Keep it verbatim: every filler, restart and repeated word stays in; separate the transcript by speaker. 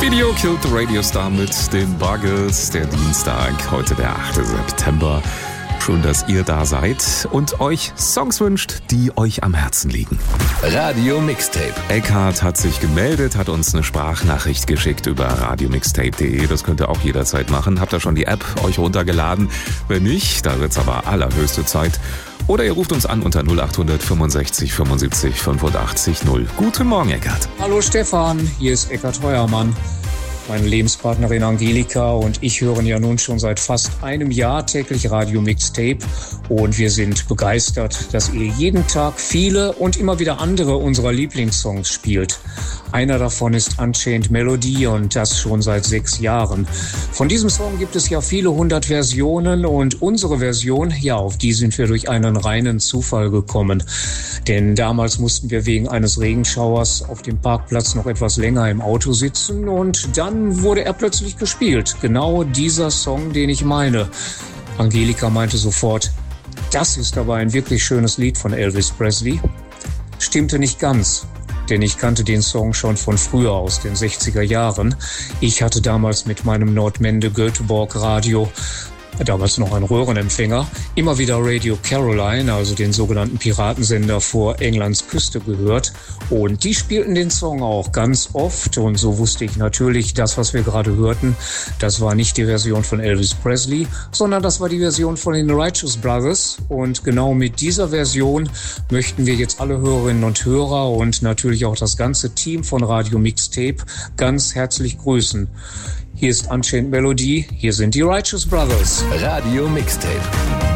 Speaker 1: Video Killed the Radio Star mit den Buggles. Der Dienstag, heute der achte September. Schön, dass ihr da seid und euch Songs wünscht, die euch am Herzen liegen.
Speaker 2: Radio Mixtape.
Speaker 1: Eckhard hat sich gemeldet, hat uns eine Sprachnachricht geschickt über radiomixtape punkt de. Das könnt ihr auch jederzeit machen. Habt ihr schon die App euch runtergeladen? Wenn nicht, da wird's aber allerhöchste Zeit. Oder ihr ruft uns an unter null acht fünfundsechzig fünfundsiebzig fünfundachtzig null. Guten Morgen, Eckhard.
Speaker 3: Hallo Stefan, hier ist Eckhard Heuermann. Meine Lebenspartnerin Angelika und ich hören ja nun schon seit fast einem Jahr täglich Radio Mixtape und wir sind begeistert, dass ihr jeden Tag viele und immer wieder andere unserer Lieblingssongs spielt. Einer davon ist Unchained Melody und das schon seit sechs Jahren. Von diesem Song gibt es ja viele hundert Versionen und unsere Version, ja, auf die sind wir durch einen reinen Zufall gekommen. Denn damals mussten wir wegen eines Regenschauers auf dem Parkplatz noch etwas länger im Auto sitzen und dann wurde er plötzlich gespielt. Genau dieser Song, den ich meine. Angelika meinte sofort, das ist aber ein wirklich schönes Lied von Elvis Presley. Stimmte nicht ganz, denn ich kannte den Song schon von früher aus den sechziger Jahren. Ich hatte damals mit meinem Nordmende Göteborg Radio, damals noch ein Röhrenempfänger, immer wieder Radio Caroline, also den sogenannten Piratensender vor Englands Küste gehört. Und die spielten den Song auch ganz oft. Und so wusste ich natürlich, das, was wir gerade hörten, das war nicht die Version von Elvis Presley, sondern das war die Version von den Righteous Brothers. Und genau mit dieser Version möchten wir jetzt alle Hörerinnen und Hörer und natürlich auch das ganze Team von Radio Mixtape ganz herzlich grüßen. Hier ist Unchained Melody, hier sind die Righteous Brothers.
Speaker 2: Radio Mixtape.